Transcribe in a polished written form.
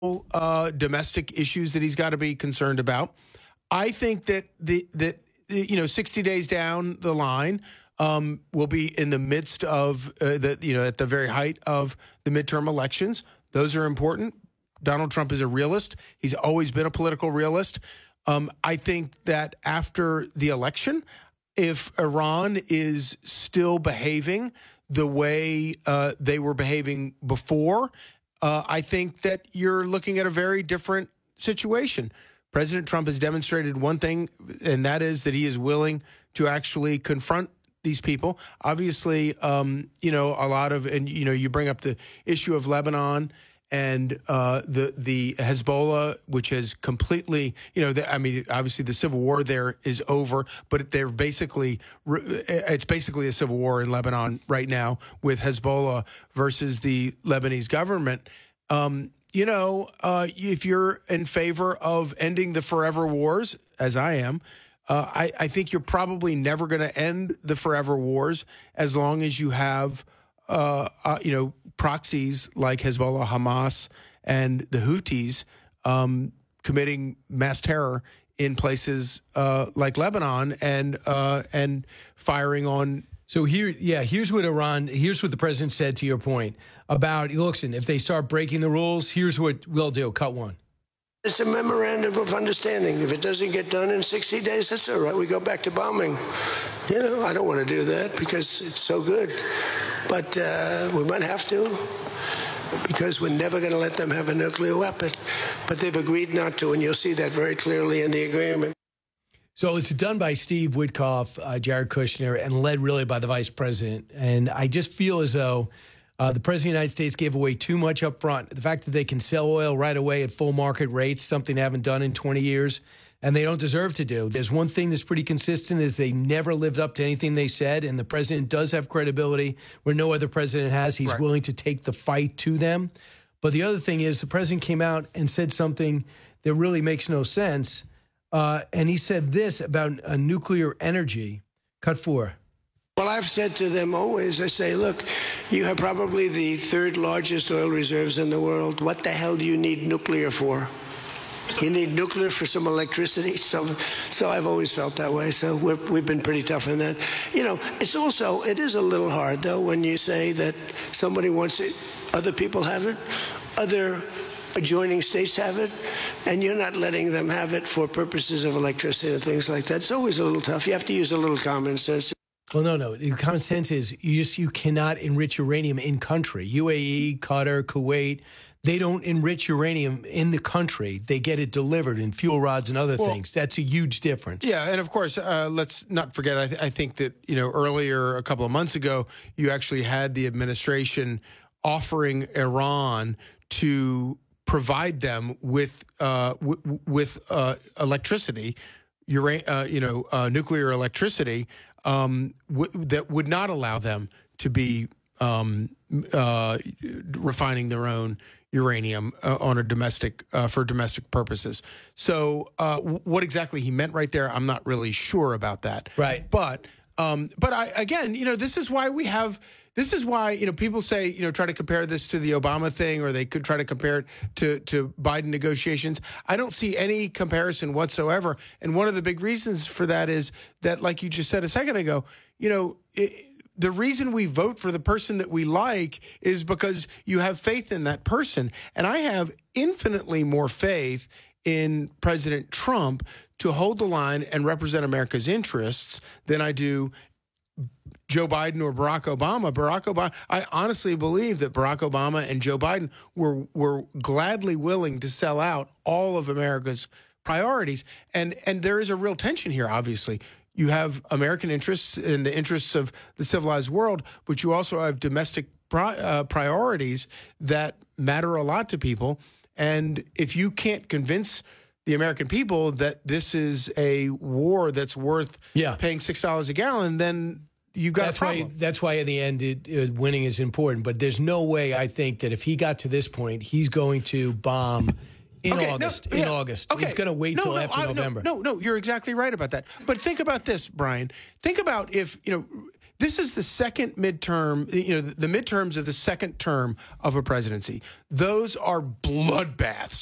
domestic issues that he's got to be concerned about. I think that 60 days down the line, we'll be in the midst of at the very height of the midterm elections. Those are important. Donald Trump is a realist. He's always been a political realist. I think that after the election, if Iran is still behaving the way they were behaving before, I think that you're looking at a very different situation. President Trump has demonstrated one thing, and that is that he is willing to actually confront these people. Obviously, a lot of, and you bring up the issue of Lebanon and the Hezbollah, which has completely, obviously the civil war there is over, but it's basically a civil war in Lebanon right now with Hezbollah versus the Lebanese government. If you're in favor of ending the forever wars, as I am, I think you're probably never going to end the forever wars as long as you have, proxies like Hezbollah, Hamas, and the Houthis committing mass terror in places like Lebanon and firing on. So here's what the president said to your point about, listen, if they start breaking the rules, here's what we'll do. Cut one. It's a memorandum of understanding. If it doesn't get done in 60 days, that's all right. We go back to bombing. I don't want to do that because it's so good. But we might have to because we're never going to let them have a nuclear weapon. But they've agreed not to, and you'll see that very clearly in the agreement. So it's done by Steve Witkoff, Jared Kushner, and led really by the vice president. And I just feel as though the president of the United States gave away too much up front. The fact that they can sell oil right away at full market rates, something they haven't done in 20 years, and they don't deserve to do. There's one thing that's pretty consistent is they never lived up to anything they said, and the president does have credibility where no other president has. He's willing to take the fight to them. But the other thing is the president came out and said something that really makes no sense, and he said this about nuclear energy. Cut four. Well, I've said to them always, I say, look, you have probably the third largest oil reserves in the world. What the hell do you need nuclear for? You need nuclear for some electricity. So I've always felt that way. So we've been pretty tough on that. It is a little hard, though, when you say that somebody wants it, other people have it, other adjoining states have it, and you're not letting them have it for purposes of electricity and things like that. It's always a little tough. You have to use a little common sense. Well, no. The common sense is you cannot enrich uranium in country. UAE, Qatar, Kuwait, they don't enrich uranium in the country. They get it delivered in fuel rods and other things. That's a huge difference. Yeah, and of course, let's not forget, I think that, earlier, a couple of months ago, you actually had the administration offering Iran to provide them with electricity, nuclear electricity, that would not allow them to be refining their own uranium on a domestic for domestic purposes. So what exactly he meant right there, I'm not really sure about that. Right. But this is why we have. This is why, people say, try to compare this to the Obama thing, or they could try to compare it to Biden negotiations. I don't see any comparison whatsoever. And one of the big reasons for that is that, like you just said a second ago, the reason we vote for the person that we like is because you have faith in that person. And I have infinitely more faith in President Trump to hold the line and represent America's interests than I do Joe Biden or Barack Obama. I honestly believe that Barack Obama and Joe Biden were gladly willing to sell out all of America's priorities. And there is a real tension here, obviously. You have American interests and the interests of the civilized world, but you also have domestic priorities that matter a lot to people. And if you can't convince the American people that this is a war that's worth paying $6 a gallon, then you got a problem. That's why in the end, winning is important. But there's no way, I think, that if he got to this point, he's going to bomb in August. Okay. He's going to wait till after November. No, you're exactly right about that. But think about this, Brian. Think about if, This is the second midterm, the midterms of the second term of a presidency. Those are bloodbaths.